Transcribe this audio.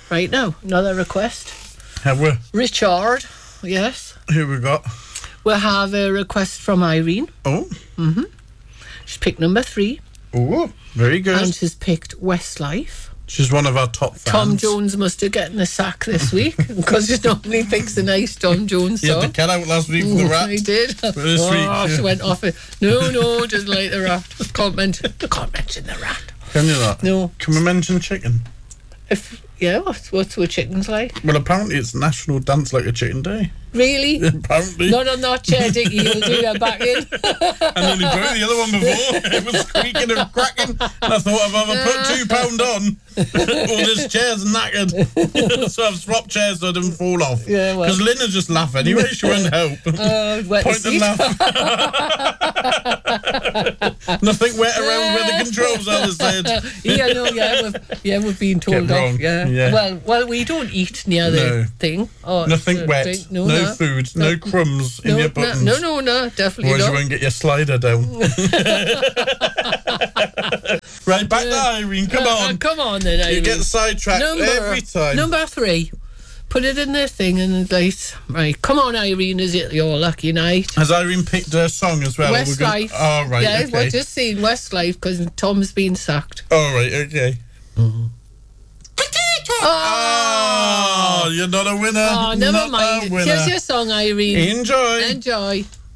Right now, another request. Have we? Richard, yes. Who we got? We have a request from Irene. Oh. Mm-hmm. She's picked number 3. Oh, very good. And she's picked Westlife. She's one of our top fans. Tom Jones must have gotten a sack this week because she normally picks a nice Tom Jones song. He had the cat out last week for the rat. He did. But this week, she went off it. No, just like the rat. Can't mention the rat. Can you not? No. Can we mention chicken? What's with chickens like? Well, apparently it's National Dance Like a Chicken Day. Really? Apparently. Not on that chair, Dickie. You'll do that back in. I nearly broke the other one before. It was squeaking and cracking. And I thought I've either put £2 on or this chair's knackered. So I've swapped chairs so I didn't fall off. Yeah, well. Because Lynn just laugh anyway. She wouldn't help. Point and laugh. Nothing wet around where the controls are, they said. We've been told off. Yeah. Well, we don't eat near the thing. Nothing wet. Drink. No food. No crumbs in your buttons. No, definitely Otherwise not. you won't get your slider down. Right, back to Irene. Come on. Come on then, Irene. You get sidetracked every time. Number 3. Put it in the thing and like, right. Come on, Irene. Is it your lucky night? Has Irene picked her song as well? Westlife. Oh, right. Yeah, okay. we're just seeing Westlife because Tom's been sacked. Oh, right. Okay. Mm-hmm. Oh, you're not a winner. Oh, never not mind. A winner. Here's your song, Irene. Enjoy. Enjoy.